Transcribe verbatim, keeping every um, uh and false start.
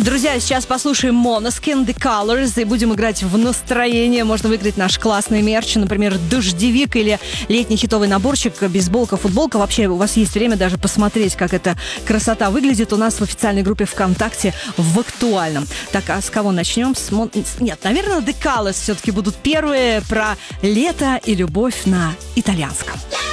Друзья, сейчас послушаем Måneskin The Colors и будем играть в настроение. Можно выиграть наш классный мерч, например, дождевик или летний хитовый наборчик, бейсболка, футболка. Вообще, у вас есть время даже посмотреть, как эта красота выглядит у нас в официальной группе ВКонтакте в актуальном. Так, а с кого начнем? С Мон... Нет, наверное, The Colors все-таки будут первые про лето и любовь на итальянском.